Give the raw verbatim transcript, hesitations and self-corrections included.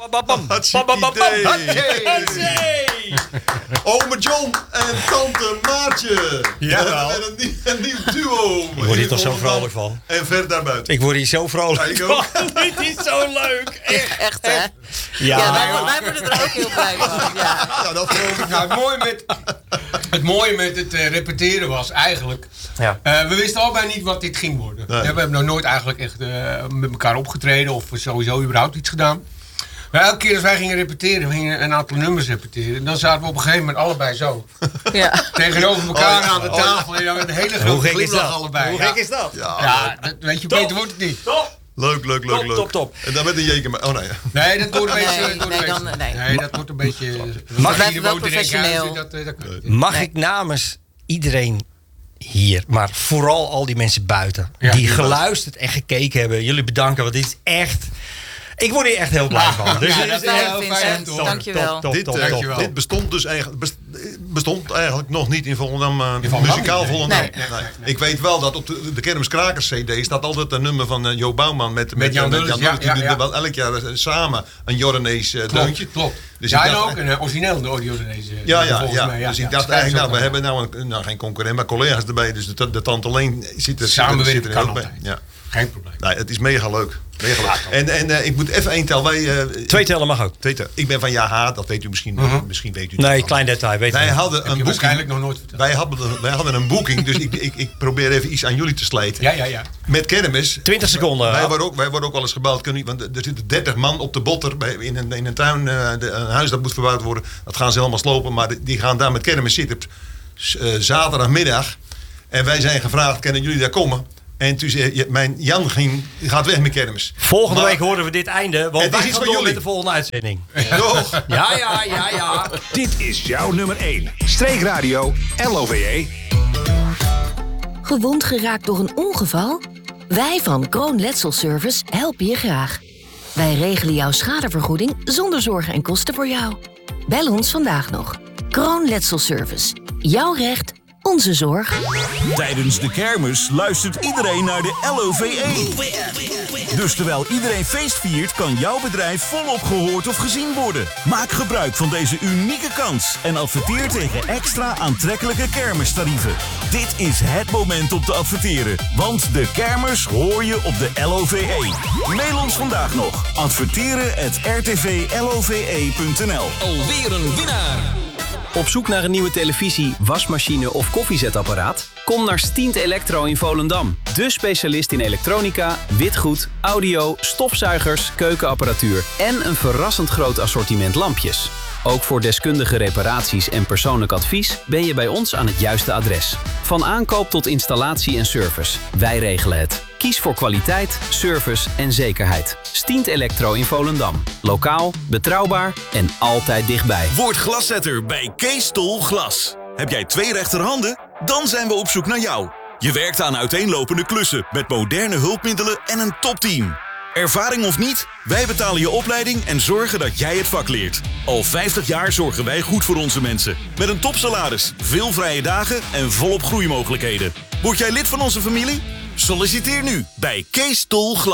Ome John en tante Maartje. Ja, en een, nieuw, een nieuw duo. Ik word hier toch zo vrolijk van. En ver daarbuiten. Ik word hier zo vrolijk ja, ik ook. van. Dit is zo leuk. Echt, echt hè? Ja, ja wij, wij worden er ook heel blij van. Ja, ja dat geloof ik. Nou, het mooie met het, mooie met het uh, repeteren was eigenlijk... Ja. Uh, we wisten allebei niet wat dit ging worden. Nee. We hebben nog nooit eigenlijk echt uh, met elkaar opgetreden of sowieso überhaupt iets gedaan. Maar elke keer als wij gingen repeteren, we gingen een aantal nummers repeteren, dan zaten we op een gegeven moment allebei zo. ja. Tegenover elkaar Oh, ja. aan de tafel en dan met een hele grote glimlach allebei. Hoe ja. gek is dat? Ja, Ja, dat, weet je, Top. beter wordt het niet. Top. leuk, leuk, leuk, Top, leuk. top, top. En dan met een jeker. Oh nee. Nee, dat wordt een Nee, beetje... dat wordt nee, een dan- beetje- nee. nee, dat wordt een beetje... Mag dat ik je wel woont in Enkhuizen, professioneel? Dat, eh, dat kan niet. Mag Nee. ik namens iedereen hier, maar vooral al die mensen buiten, Ja, die die geluisterd en gekeken hebben, jullie bedanken, want dit is echt... Ik word hier echt heel blij van. Dus ja, dit dat is is heel heel Vincent. fijn, top, toch? Dankjewel. top, top, Dit, top, eh, top. dankjewel. dit bestond dus eigenlijk, best- bestond eigenlijk nog niet in Volendam, uh, Volendam muzikaal niet, nee. Volendam. Nee. Nee, nee, nee. Ik weet wel dat op de, de Kermiskrakers C D staat altijd een nummer van uh, Jo Bouwman met, met, Jan met Dulles, Jan Dulles. ja, Die ja, doen ja. wel elk jaar uh, samen een Jordanees uh, Klopt, deuntje. klopt. Dus ja, ik en dacht- ook een uh, origineel audio deze. Ja, ja, volgens ja. mij, Dus ik ja. dacht Schrijf eigenlijk, nou, ze we ook hebben nou, een, nou geen concurrent, maar collega's erbij. Dus de, de tante Leen zit er, Samenwerken zit er kan ook bij. altijd. Ja. Geen probleem. Nee, het is mega leuk. Mega leuk. En, en uh, ik moet even één tel. Wij, uh, Twee tellen mag ook. Twee tel. Ik ben van Ja Ha, dat weet u misschien. Mhm. Misschien weet u Nee, dat. klein detail, weet Wij je. hadden Heb een je boeking. waarschijnlijk nog nooit verteld. Wij hadden, wij hadden een boeking, dus ik, ik, ik probeer even iets aan jullie te slijten. Ja, ja, ja. Met kermis. twintig seconden. Wij worden ook, wij worden ook wel eens gebeld. Kunnen jullie- Want er zitten dertig man op de botter bij, in, een, in een tuin. Uh, de, een huis dat moet verbouwd worden. Dat gaan ze helemaal slopen. Maar die, die gaan daar met kermis zitten. Uh, zaterdagmiddag. En wij zijn gevraagd, kunnen jullie daar komen? En toen zei je, mijn Jan ging, die gaat weg met kermis. Volgende Maar- week horen we dit einde, want Het is wij iets gaan van door jullie. met de volgende uitzending. Toch? Ja, ja, ja, ja. Dit is jouw nummer één. Streekradio L O V E. Gewond geraakt door een ongeval? Wij van Kroon Letselservice helpen je graag. Wij regelen jouw schadevergoeding zonder zorgen en kosten voor jou. Bel ons vandaag nog. Kroon Letselservice. Jouw recht, onze zorg. Tijdens de kermis luistert iedereen naar de L O V E. Dus terwijl iedereen feest viert, kan jouw bedrijf volop gehoord of gezien worden. Maak gebruik van deze unieke kans en adverteer tegen extra aantrekkelijke kermistarieven. Dit is het moment om te adverteren, want de kermis hoor je op de L O V E. Mail ons vandaag nog. Adverteren at r t v l o v e punt n l. Alweer een winnaar. Op zoek naar een nieuwe televisie, wasmachine of koffiezetapparaat? Kom naar Stient Electro in Volendam. De specialist in elektronica, witgoed, audio, stofzuigers, keukenapparatuur en een verrassend groot assortiment lampjes. Ook voor deskundige reparaties en persoonlijk advies ben je bij ons aan het juiste adres. Van aankoop tot installatie en service. Wij regelen het. Kies voor kwaliteit, service en zekerheid. Stient Electro in Volendam. Lokaal, betrouwbaar en altijd dichtbij. Word glaszetter bij Kees Tol Glas. Heb jij twee rechterhanden? Dan zijn we op zoek naar jou. Je werkt aan uiteenlopende klussen met moderne hulpmiddelen en een topteam. Ervaring of niet? Wij betalen je opleiding en zorgen dat jij het vak leert. Al vijftig jaar zorgen wij goed voor onze mensen. Met een topsalaris, veel vrije dagen en volop groeimogelijkheden. Word jij lid van onze familie? Solliciteer nu bij Kees Tol Glas.